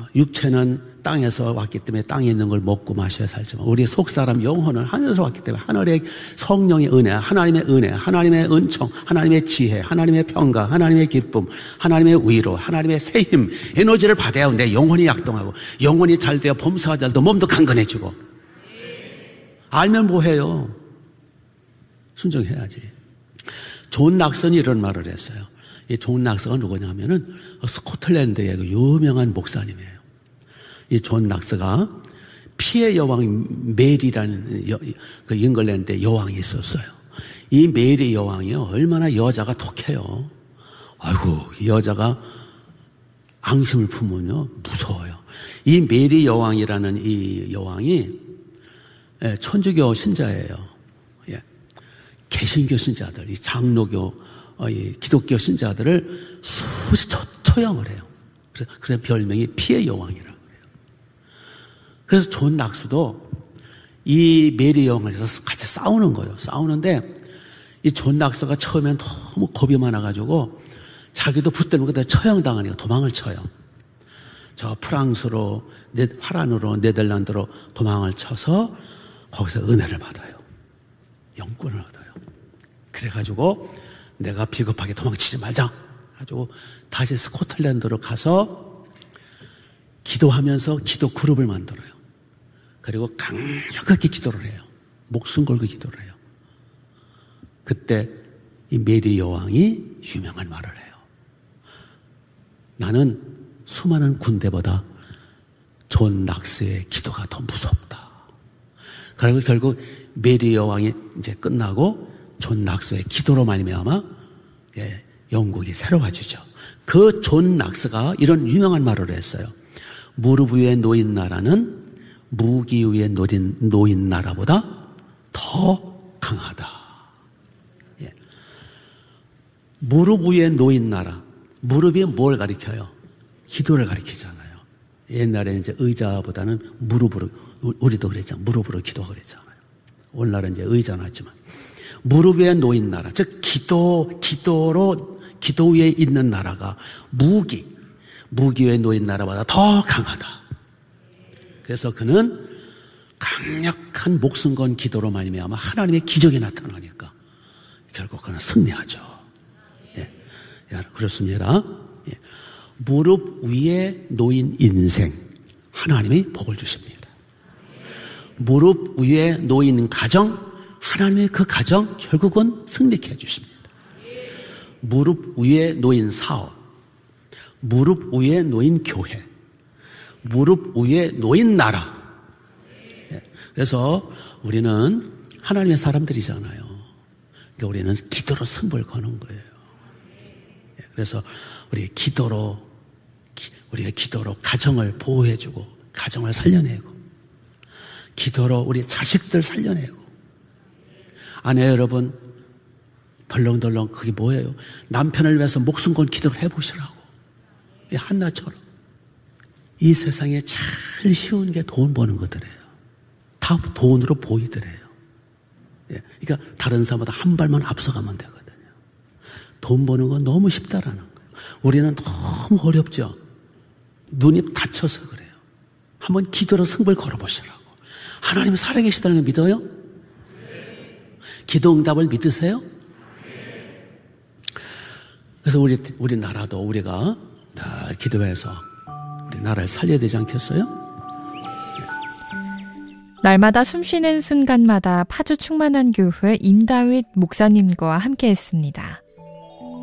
육체는 땅에서 왔기 때문에 땅에 있는 걸 먹고 마셔야 살지만 우리 속사람 영혼은 하늘에서 왔기 때문에 하늘의 성령의 은혜, 하나님의 은총, 하나님의 지혜, 하나님의 평강, 하나님의 기쁨, 하나님의 위로, 하나님의 새 힘, 에너지를 받아야 내 영혼이 약동하고 영혼이 잘 되어 범사가 잘 되어 몸도 강건해지고. 알면 뭐해요? 순종해야지. 존 낙선이 이런 말을 했어요. 이 존 낙서가 누구냐면은 스코틀랜드의 그 유명한 목사님이에요. 이 존 낙서가 피의 여왕 메리라는 그 잉글랜드의 여왕이 있었어요. 이 메리 여왕이 얼마나 여자가 독해요. 아이고, 이 여자가 앙심을 품으면요 무서워요. 이 메리 여왕이라는 이 여왕이 천주교 신자예요. 개신교 신자들, 이 장로교, 이 기독교 신자들을 수시 처형을 해요. 그래서 별명이 피의 여왕이라고 해요. 그래서 존 낙수도 이 메리 여왕을 해서 같이 싸우는 거예요. 싸우는데 이 존 낙서가 처음엔 너무 겁이 많아가지고 자기도 붙드는 것들 처형당하니까 도망을 쳐요. 저 프랑스로, 화란으로, 네덜란드로 도망을 쳐서 거기서 은혜를 받아요. 영권을 얻어요. 그래가지고 내가 비겁하게 도망치지 말자. 가지고 다시 스코틀랜드로 가서 기도하면서 기도 그룹을 만들어요. 그리고 강력하게 기도를 해요. 목숨 걸고 기도를 해요. 그때 이 메리 여왕이 유명한 말을 해요. 나는 수많은 군대보다 존 낙스의 기도가 더 무섭다. 그리고 결국 메리 여왕이 이제 끝나고 존 낙스의 기도로 말미암아 영국이 새로워지죠. 그 존 낙스가 이런 유명한 말을 했어요. 무릎 위에 놓인 나라는 무기 위에 놓인 나라보다 더 강하다. 무릎 위에 놓인 나라. 무릎이 뭘 가리켜요? 기도를 가리키잖아요. 옛날에는 이제 의자보다는 무릎으로, 우리도 그랬잖아요. 무릎으로 기도가 그랬잖아요. 오늘날은 이제 의자는 하지만. 무릎 위에 놓인 나라, 즉 기도 위에 있는 나라가 무기 위에 놓인 나라보다 더 강하다. 그래서 그는 강력한 목숨 건 기도로 말미암아 하나님의 기적이 나타나니까 결국 그는 승리하죠. 그렇습니다. 무릎 위에 놓인 인생, 하나님이 복을 주십니다. 무릎 위에 놓인 가정, 하나님의 그 가정 결국은 승리케 해주십니다. 무릎 위에 놓인 사업, 무릎 위에 놓인 교회, 무릎 위에 놓인 나라. 그래서 우리는 하나님의 사람들이잖아요. 그러니까 우리는 기도로 승부를 거는 거예요. 그래서 우리가 기도로 가정을 보호해주고 가정을 살려내고 기도로 우리 자식들 살려내고 아내 여러분 덜렁덜렁 그게 뭐예요? 남편을 위해서 목숨 건 기도를 해보시라고. 한나처럼. 이 세상에 제일 쉬운 게 돈 버는 것들이에요. 다 돈으로 보이더래요. 그러니까 다른 사람보다 한 발만 앞서가면 되거든요. 돈 버는 건 너무 쉽다라는 거예요. 우리는 너무 어렵죠. 눈이 닫혀서 그래요. 한번 기도로 승부를 걸어보시라고. 하나님 살아계시다는 걸 믿어요? 기도 응답을 믿으세요? 그래서 우리 나라도 우리가 늘 기도해서 우리 나라를 살려야 되지 않겠어요? 날마다 숨쉬는 순간마다 파주 충만한 교회 임다윗 목사님과 함께했습니다.